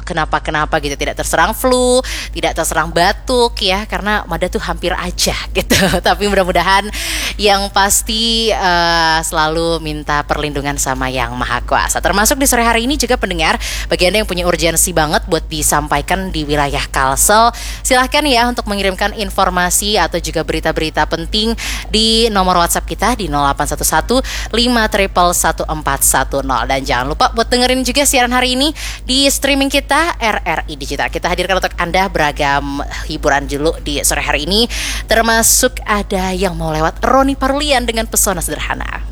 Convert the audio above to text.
kenapa-kenapa gitu, tidak terserang flu, tidak terserang batuk ya, karena Mada tuh hampir aja gitu. Tapi mudah-mudahan yang pasti selalu minta perlindungan sama Yang Maha Kuasa. Termasuk di sore hari ini juga pendengar, bagi Anda yang punya urgensi banget buat disampaikan di wilayah Kalsel, silahkan ya untuk mengirimkan informasi atau juga berita-berita penting di nomor WhatsApp kita di 0811 5001410. Dan jangan lupa buat dengerin juga siaran hari ini di streaming kita RRI Digital. Kita hadirkan untuk Anda beragam hiburan dulu di sore hari ini, termasuk ada yang mau lewat Roni Parulian dengan Pesona Sederhana.